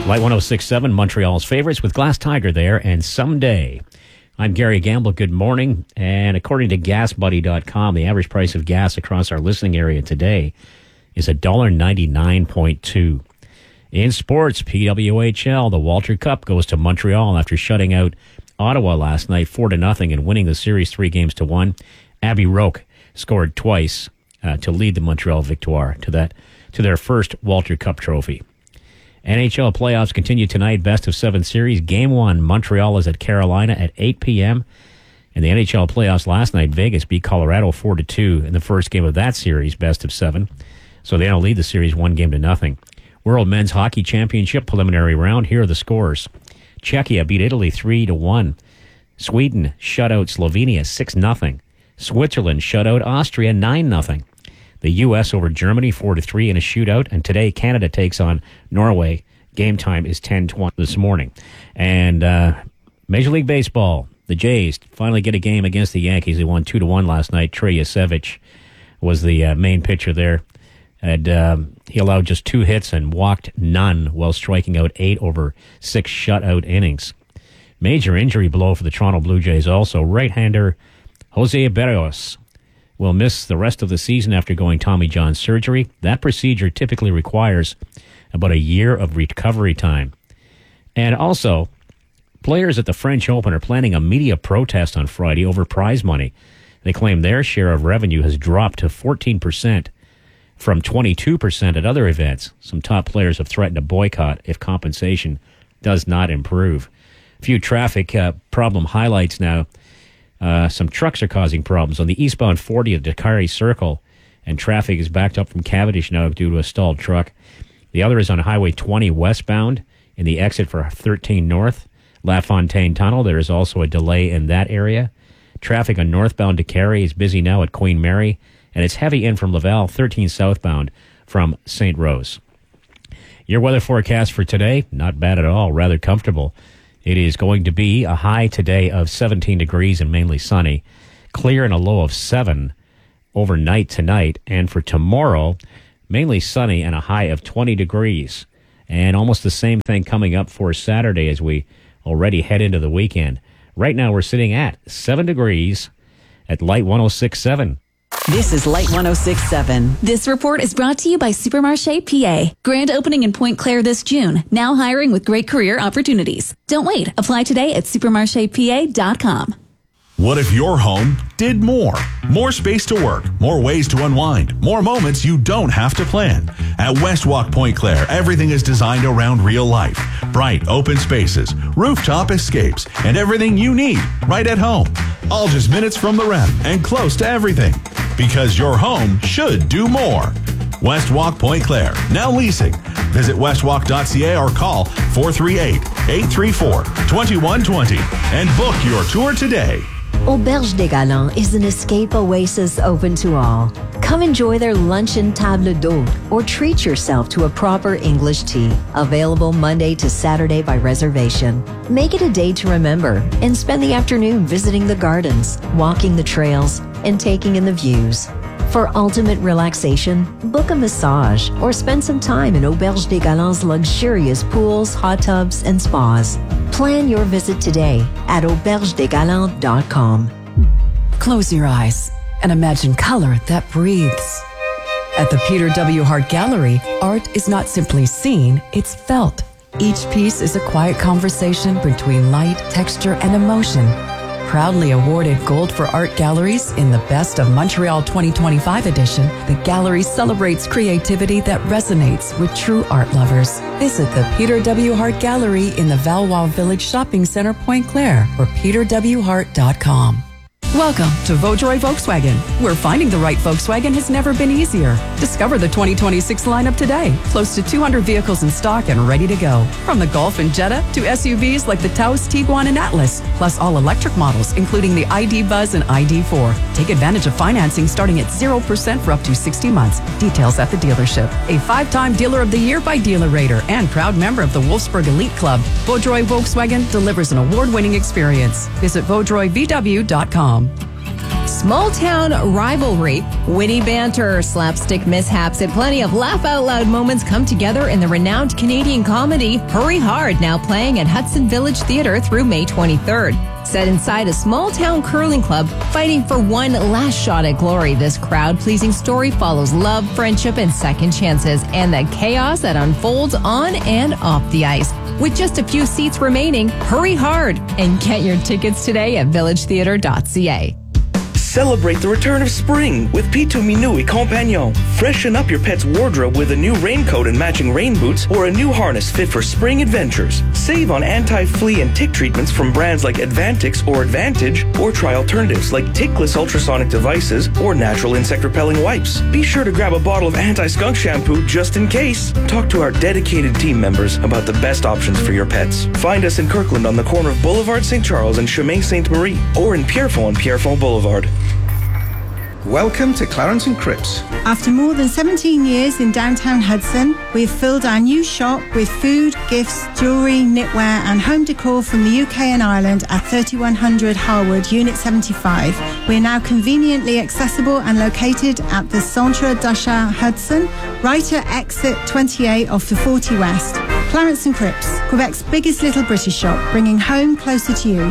Light 106.7, Montreal's favorites with Glass Tiger there, and Someday. I'm Gary Gamble. Good morning. And according to GasBuddy.com, the average price of gas across our listening area today is $1.99.2. In sports, PWHL, the Walter Cup goes to Montreal after shutting out Ottawa last night 4-0 and winning the series 3-1. Abby Roque scored twice to lead the Montreal Victoire to their first Walter Cup trophy. NHL playoffs continue tonight, best of 7 series. Game 1, Montreal is at Carolina at 8 p.m. In the NHL playoffs last night, Vegas beat Colorado 4-2 in the first game of that series, best of 7. So they now lead the series 1-0. World Men's Hockey Championship preliminary round. Here are the scores. Czechia beat Italy 3-1. Sweden shut out Slovenia 6-0. Switzerland shut out Austria 9-0. The U.S. over Germany 4-3 in a shootout. And today, Canada takes on Norway. Game time is 10:20 this morning. And Major League Baseball, the Jays finally get a game against the Yankees. They won 2-1 last night. Trey Yasevich was the main pitcher there. And he allowed just 2 hits and walked none while striking out 8 over 6 shutout innings. Major injury blow for the Toronto Blue Jays also. Right-hander Jose Berrios will miss the rest of the season after going Tommy John surgery. That procedure typically requires about a year of recovery time. And also, players at the French Open are planning a media protest on Friday over prize money. They claim their share of revenue has dropped to 14% from 22% at other events. Some top players have threatened a boycott if compensation does not improve. A few traffic problem highlights now. Some trucks are causing problems on the eastbound 40 at Dakari Circle, and traffic is backed up from Cavendish now due to a stalled truck. The other is on Highway 20 westbound in the exit for 13 North, La Fontaine Tunnel. There is also a delay in that area. Traffic on northbound Dakari is busy now at Queen Mary, and it's heavy in from Laval, 13 southbound from St. Rose. Your weather forecast for today, not bad at all, rather comfortable. It is going to be a high today of 17 degrees and mainly sunny. Clear and a low of 7 overnight tonight. And for tomorrow, mainly sunny and a high of 20 degrees. And almost the same thing coming up for Saturday as we already head into the weekend. Right now we're sitting at 7 degrees at Light 106.7. This is Light 106.7. This report is brought to you by Supermarché PA. Grand opening in Pointe Claire this June. Now hiring with great career opportunities. Don't wait. Apply today at supermarchepa.com. What if your home did more? More space to work, more ways to unwind, more moments you don't have to plan. At Westwalk Pointe Claire, everything is designed around real life. Bright, open spaces, rooftop escapes, and everything you need right at home. All just minutes from the REM and close to everything. Because your home should do more. Westwalk Pointe Claire, now leasing. Visit westwalk.ca or call 438-834-2120 and book your tour today. Auberge des Galants is an escape oasis open to all. Come enjoy their luncheon table d'hôte or treat yourself to a proper English tea. Available Monday to Saturday by reservation. Make it a day to remember and spend the afternoon visiting the gardens, walking the trails, and taking in the views. For ultimate relaxation, book a massage or spend some time in Auberge des Galants' luxurious pools, hot tubs, and spas. Plan your visit today at aubergedesgalants.com. Close your eyes and imagine color that breathes. At the Peter W. Hart Gallery, art is not simply seen, it's felt. Each piece is a quiet conversation between light, texture, and emotion. Proudly awarded Gold for Art Galleries in the Best of Montreal 2025 edition, the gallery celebrates creativity that resonates with true art lovers. Visit the Peter W. Hart Gallery in the Valois Village Shopping Center, Pointe Claire, or peterwhart.com. Welcome to Vaudreuil Volkswagen, where finding the right Volkswagen has never been easier. Discover the 2026 lineup today. Close to 200 vehicles in stock and ready to go. From the Golf and Jetta to SUVs like the Taos, Tiguan, and Atlas, plus all electric models, including the ID Buzz and ID4. Take advantage of financing starting at 0% for up to 60 months. Details at the dealership. A 5-time Dealer of the Year by Dealer Rater and proud member of the Wolfsburg Elite Club, Vaudreuil Volkswagen delivers an award-winning experience. Visit vaudreuilvw.com. small town rivalry, witty banter, slapstick mishaps, and plenty of laugh-out-loud moments come together in the renowned Canadian comedy Hurry Hard, now playing at Hudson Village Theatre through May 23rd. Set inside a small-town curling club, fighting for one last shot at glory, this crowd-pleasing story follows love, friendship, and second chances, and the chaos that unfolds on and off the ice. With just a few seats remaining, hurry hard and get your tickets today at villagetheatre.ca. Celebrate the return of spring with Pitou Minui Compagnon. Freshen up your pet's wardrobe with a new raincoat and matching rain boots or a new harness fit for spring adventures. Save on anti-flea and tick treatments from brands like Advantix or Advantage, or try alternatives like tickless ultrasonic devices or natural insect repelling wipes. Be sure to grab a bottle of anti-skunk shampoo just in case. Talk to our dedicated team members about the best options for your pets. Find us in Kirkland on the corner of Boulevard St. Charles and Chemin Sainte-Marie, or in Pierrefonds on Pierrefonds Boulevard. Welcome to Clarence and Cripps. After more than 17 years in downtown Hudson, we've filled our new shop with food, gifts, jewellery, knitwear and home decor from the UK and Ireland at 3100 Harwood, Unit 75. We're now conveniently accessible and located at the Centre d'Achat Hudson, right at exit 28 off the 40 West. Clarence and Cripps, Quebec's biggest little British shop, bringing home closer to you.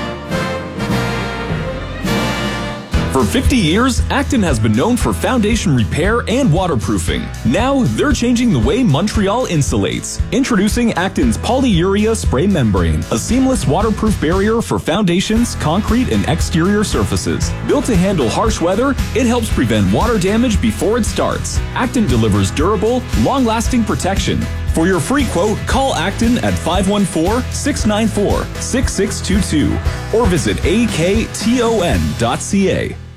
For 50 years, Acton has been known for foundation repair and waterproofing. Now, they're changing the way Montreal insulates. Introducing Acton's Polyurea Spray Membrane, a seamless waterproof barrier for foundations, concrete, and exterior surfaces. Built to handle harsh weather, it helps prevent water damage before it starts. Acton delivers durable, long-lasting protection. For your free quote, call Acton at 514-694-6622 or visit akton.ca.